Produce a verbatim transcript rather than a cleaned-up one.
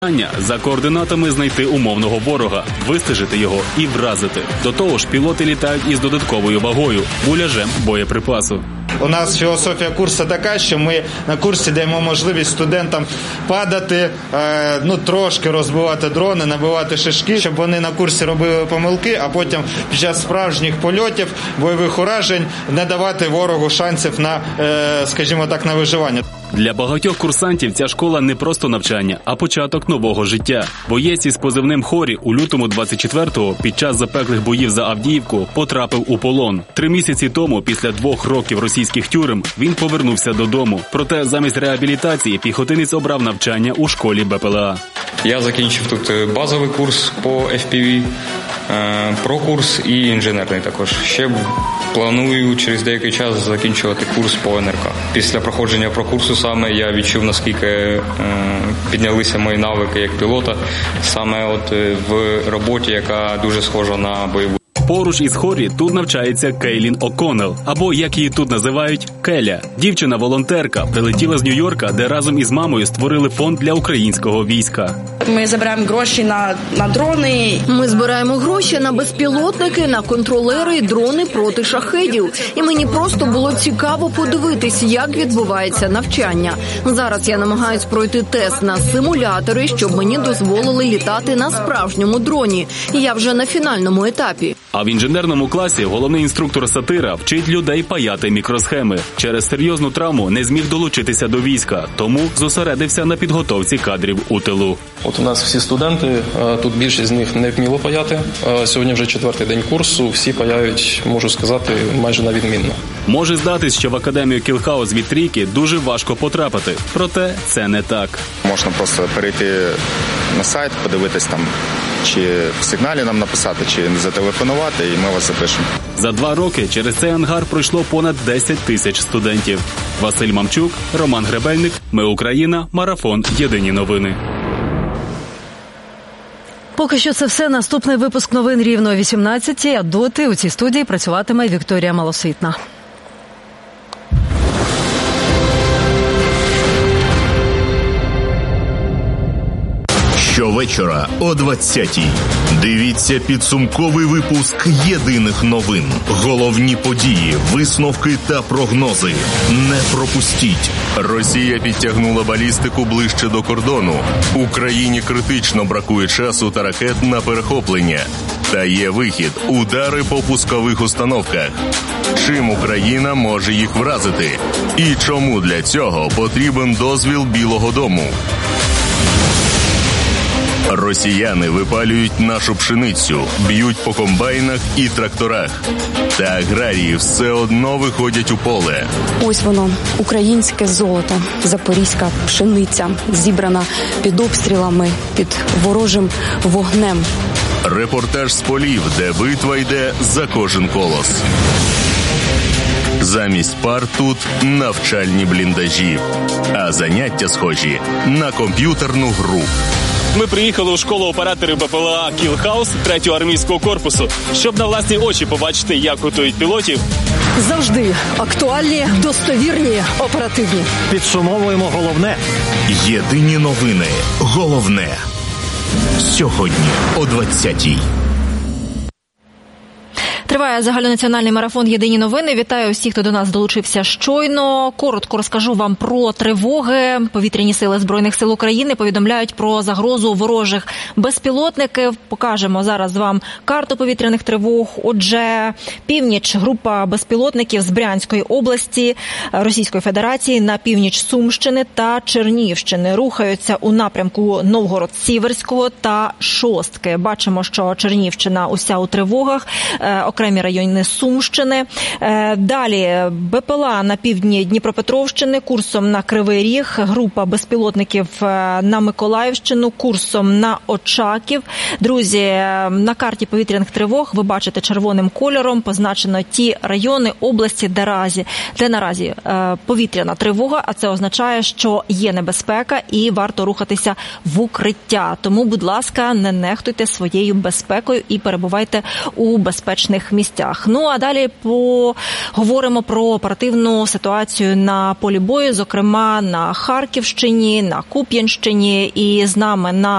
За координатами знайти умовного ворога, вистежити його і вразити. До того ж, пілоти літають із додатковою вагою – муляжем боєприпасу. У нас філософія курсу така, що ми на курсі даємо можливість студентам падати, ну трошки розбивати дрони, набивати шишки, щоб вони на курсі робили помилки, а потім під час справжніх польотів, бойових уражень не давати ворогу шансів на, скажімо так, на виживання. Для багатьох курсантів ця школа не просто навчання, а початок нового життя. Боєць із позивним «Хорі» у лютому двадцять четвертого під час запеклих боїв за Авдіївку потрапив у полон. Три місяці тому, після двох років російських тюрем, він повернувся додому. Проте замість реабілітації піхотинець обрав навчання у школі БПЛА. Я закінчив тут базовий курс по еф пі ві, прокурс і інженерний також. Ще планую через деякий час закінчувати курс по ен ер ка. Після проходження прокурсу саме я відчув, наскільки піднялися мої навики як пілота, саме от в роботі, яка дуже схожа на бойову. Поруч із «Хорі» тут навчається Кейлін О'Коннелл, або, як її тут називають, Келя. Дівчина-волонтерка прилетіла з Нью-Йорка, де разом із мамою створили фонд для українського війська. Ми збираємо гроші на, на дрони. Ми збираємо гроші на безпілотники, на контролери і дрони проти шахедів. І мені просто було цікаво подивитись, як відбувається навчання. Зараз я намагаюсь пройти тест на симулятори, щоб мені дозволили літати на справжньому дроні. Я вже на фінальному етапі. А в інженерному класі головний інструктор Сатира вчить людей паяти мікросхеми. Через серйозну травму не зміг долучитися до війська, тому зосередився на підготовці кадрів у тилу. От у нас всі студенти, тут більшість з них не вміло паяти. Сьогодні вже четвертий день курсу, всі паяють, можу сказати, майже на відмінно. Може здатись, що в Академію Кілхаус від трійки дуже важко потрапити. Проте це не так. Можна просто перейти на сайт, подивитись там, чи в сигналі нам написати, чи зателефонувати, і ми вас запишемо. За два роки через цей ангар пройшло понад десять тисяч студентів. Василь Мамчук, Роман Гребельник, Ми Україна, Марафон, Єдині новини. Поки що це все. Наступний випуск новин рівно о вісімнадцятій, а доти у цій студії працюватиме Вікторія Малосвітна. Щовечора о двадцятій. Дивіться підсумковий випуск єдиних новин. Головні події, висновки та прогнози. Не пропустіть. Росія підтягнула балістику ближче до кордону. Україні критично бракує часу та ракет на перехоплення. Та є вихід – удари по пускових установках. Чим Україна може їх вразити? І чому для цього потрібен дозвіл Білого дому? Росіяни випалюють нашу пшеницю, б'ють по комбайнах і тракторах. Та аграрії все одно виходять у поле. Ось воно, українське золото, запорізька пшениця, зібрана під обстрілами, під ворожим вогнем. Репортаж з полів, де битва йде за кожен колос. Замість пар тут навчальні бліндажі, а заняття схожі на комп'ютерну гру. Ми приїхали у школу операторів БПЛА «Кілхаус» третього армійського корпусу, щоб на власні очі побачити, як готують пілотів. Завжди актуальні, достовірні, оперативні. Підсумовуємо головне. Єдині новини. Головне. Сьогодні о двадцятій. Триває загальнонаціональний марафон «Єдині новини». Вітаю всіх, хто до нас долучився щойно. Коротко розкажу вам про тривоги. Повітряні сили Збройних сил України повідомляють про загрозу ворожих безпілотників. Покажемо зараз вам карту повітряних тривог. Отже, північ, група безпілотників з Брянської області Російської Федерації на північ Сумщини та Чернігівщини. Рухаються у напрямку Новгород-Сіверського та Шостки. Бачимо, що Чернігівщина уся у тривогах. Окремі райони Сумщини. Далі БПЛА на півдні Дніпропетровщини курсом на Кривий Ріг, група безпілотників на Миколаївщину курсом на Очаків. Друзі, на карті повітряних тривог ви бачите червоним кольором позначено ті райони області, де наразі, де наразі повітряна тривога, а це означає, що є небезпека і варто рухатися в укриття. Тому, будь ласка, не нехтуйте своєю безпекою і перебувайте у безпечних різних місцях. Ну а далі поговоримо про оперативну ситуацію на полі бою, зокрема на Харківщині, на Куп'янщині. І з нами на